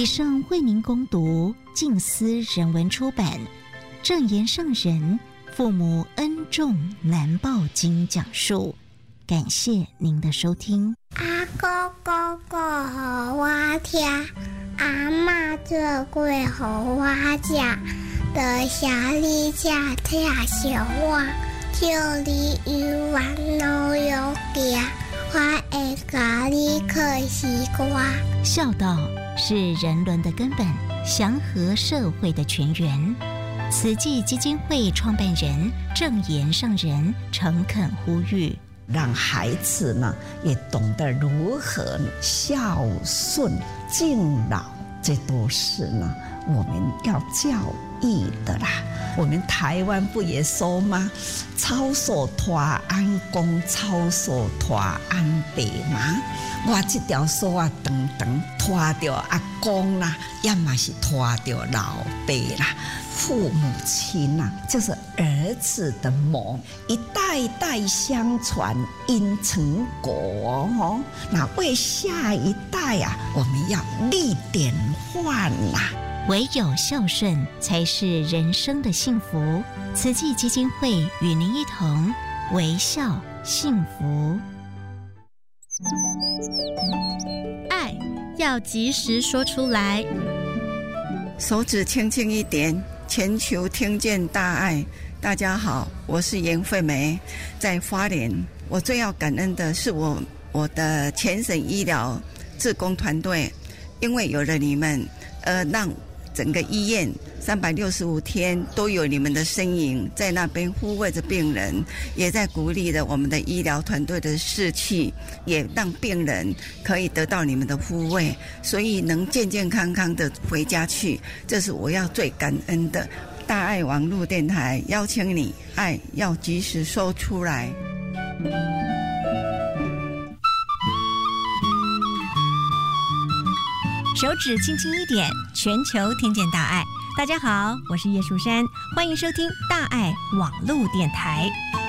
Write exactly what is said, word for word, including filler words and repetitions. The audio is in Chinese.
以上为您攻读静思人文出版正言上人父母恩重难报经讲述，感谢您的收听。 阿公公公好我听，阿嬷做粿好我食，在城里吃听小我，叫你游玩路游行，我会教你看西瓜。 孝道是人伦的根本，祥和社会的泉源。慈济基金会创办人正言上人诚恳呼吁， 让孩子呢也懂得如何孝顺敬老，这都是呢我们要教育的啦。我们台湾不也说吗？操守拖安公，操守拖安爸妈。我这条手啊长长，拖着阿公啦，也嘛是拖着老爸啦。父母亲啊，就是儿子的梦，一代代相传，因成果哦。那为下一代啊，我们要立典范啦。 唯有孝顺才是人生的幸福。慈济基金会与您一同微笑幸福。 爱要及时说出来， 手指轻轻一点，全球听见大爱。大家好，我是严惠梅，在花莲。我最要感恩的是我我的全省医疗志工团队，因为有了你们，呃，让整个医院三百六十五天都有你们的身影在那边护卫着病人，也在鼓励着我们的医疗团队的士气，也让病人可以得到你们的护卫，所以能健健康康的回家去，这是我要最感恩的。大爱网络电台邀请你，爱要及时说出来。 手指轻轻一点，全球听见大爱。大家好，我是叶淑珊，欢迎收听大爱网络电台。